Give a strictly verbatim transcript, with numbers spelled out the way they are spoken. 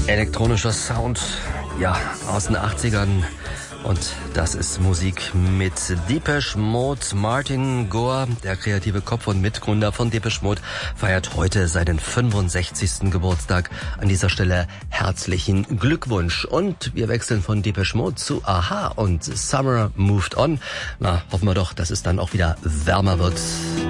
Elektronischer Sound, ja, aus den achtzigern. Und das ist Musik mit Depeche Mode. Martin Gore, der kreative Kopf und Mitgründer von Depeche Mode, feiert heute seinen fünfundsechzigsten Geburtstag. An dieser Stelle herzlichen Glückwunsch. Und wir wechseln von Depeche Mode zu A-ha und Summer Moved On. Na, hoffen wir doch, dass es dann auch wieder wärmer wird.